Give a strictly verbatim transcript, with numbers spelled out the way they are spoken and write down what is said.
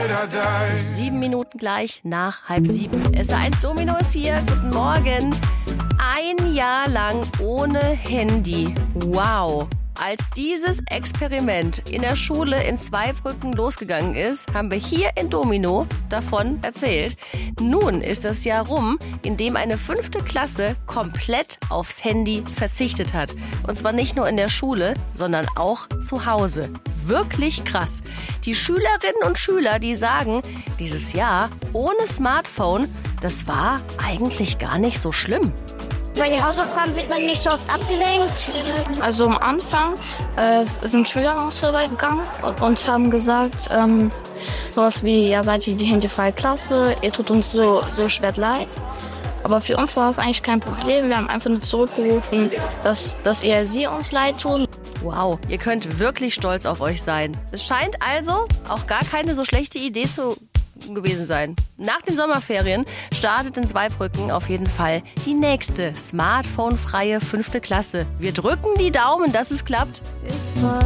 Sieben Minuten gleich nach halb sieben. S R eins Domino ist hier. Guten Morgen. Ein Jahr lang ohne Handy. Wow. Als dieses Experiment in der Schule in Zweibrücken losgegangen ist, haben wir hier in Domino davon erzählt. Nun ist das Jahr rum, in dem eine fünfte Klasse komplett aufs Handy verzichtet hat. Und zwar nicht nur in der Schule, sondern auch zu Hause. Wirklich krass. Die Schülerinnen und Schüler, die sagen, dieses Jahr ohne Smartphone, das war eigentlich gar nicht so schlimm. Bei den Hausaufgaben wird man nicht so oft abgelenkt. Also am Anfang äh, sind Schüler uns vorbeigegangen und, und haben gesagt, ähm, sowas wie, ja, seid ihr die handyfreie Klasse, ihr tut uns so, so schwer leid. Aber für uns war es eigentlich kein Problem. Wir haben einfach nur zurückgerufen, dass, dass ihr sie uns leid tun. Wow, ihr könnt wirklich stolz auf euch sein. Es scheint also auch gar keine so schlechte Idee zu gewesen sein. Nach den Sommerferien startet in Zweibrücken auf jeden Fall die nächste smartphone-freie fünfte Klasse. Wir drücken die Daumen, dass es klappt.